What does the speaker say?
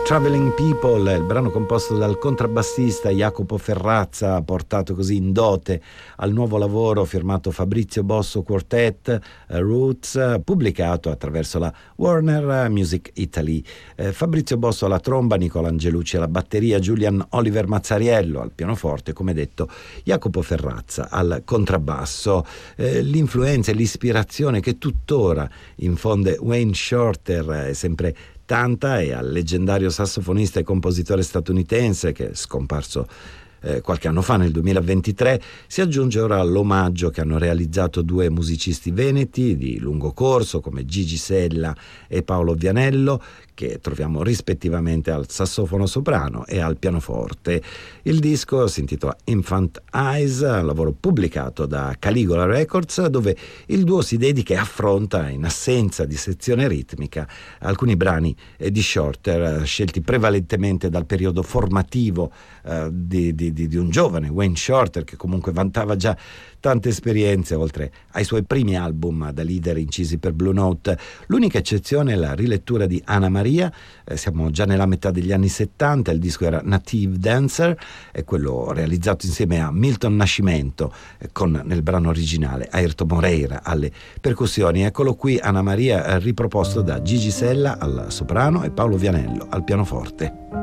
Traveling People, il brano composto dal contrabbassista Jacopo Ferrazza, portato così in dote al nuovo lavoro firmato Fabrizio Bosso Quartet, Roots, pubblicato attraverso la Warner Music Italy. Fabrizio Bosso alla tromba, Nicola Angelucci alla batteria, Julian Oliver Mazzariello al pianoforte, come detto Jacopo Ferrazza al contrabbasso. L'influenza e l'ispirazione che tuttora infonde Wayne Shorter è sempre tanta, e al leggendario sassofonista e compositore statunitense che è scomparso qualche anno fa, nel 2023, si aggiunge ora l'omaggio che hanno realizzato due musicisti veneti di lungo corso come Gigi Sella e Paolo Vianello, che troviamo rispettivamente al sassofono soprano e al pianoforte. Il disco si intitola Infant Eyes, un lavoro pubblicato da Caligola Records, dove il duo si dedica e affronta, in assenza di sezione ritmica, alcuni brani di Shorter scelti prevalentemente dal periodo formativo di un giovane Wayne Shorter, che comunque vantava già tante esperienze oltre ai suoi primi album da leader incisi per Blue Note. L'unica eccezione è la rilettura di Anna Maria, siamo già nella metà degli anni 70, il disco era Native Dancer, è quello realizzato insieme a Milton Nascimento, con nel brano originale Airto Moreira alle percussioni. Eccolo qui Anna Maria, riproposto da Gigi Sella al soprano e Paolo Vianello al pianoforte.